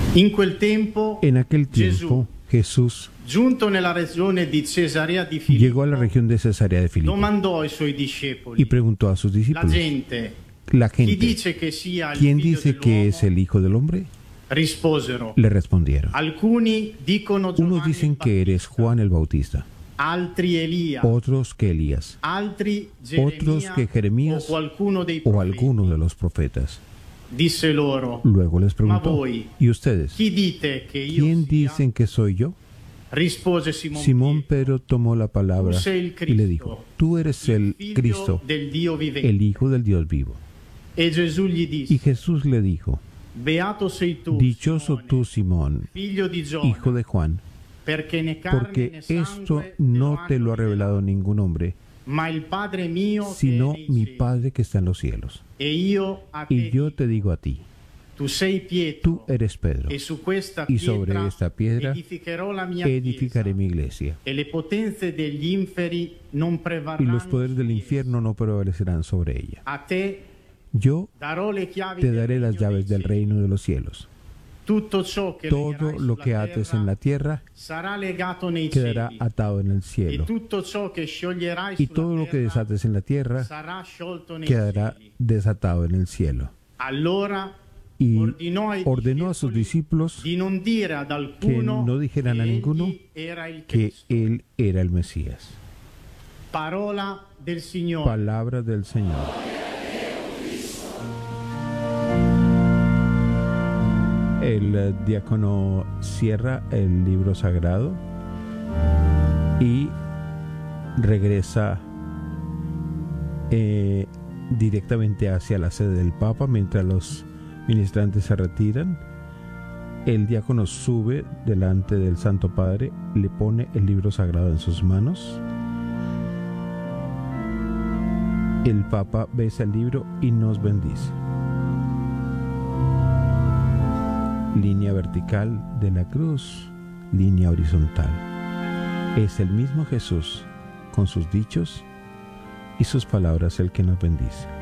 En aquel tiempo, Jesús llegó a la región de Cesarea de Filipo y preguntó a sus discípulos: la gente, ¿quién dice que es el Hijo del Hombre? Le respondieron: unos dicen que eres Juan el Bautista, otros que Elías, otros que Jeremías o alguno de los profetas. Luego les preguntó: ¿y ustedes? ¿Quién dicen que soy yo? Simón Pedro tomó la palabra y le dijo: tú eres el Cristo, el Hijo del Dios vivo. Y Jesús le dijo: dichoso tú, Simón, hijo de Juan, porque esto no te lo ha revelado ningún hombre, sino mi Padre que está en los cielos. Y yo te digo a ti: tú eres Pedro, y sobre esta piedra edificaré mi iglesia, y los poderes del infierno no prevalecerán sobre ella. Yo te daré las llaves del reino de los cielos. Todo lo que ates en la tierra quedará atado en el cielo, y todo lo que desates en la tierra quedará desatado en el cielo. Y ordenó a sus discípulos que no dijeran a ninguno que él era el Mesías. Palabra del Señor. El diácono cierra el libro sagrado y regresa directamente hacia la sede del Papa. Mientras los ministrantes se retiran, el diácono sube delante del Santo Padre, le pone el libro sagrado en sus manos. El Papa besa el libro y nos bendice. Línea vertical de la cruz, línea horizontal. Es el mismo Jesús, con sus dichos y sus palabras, el que nos bendice.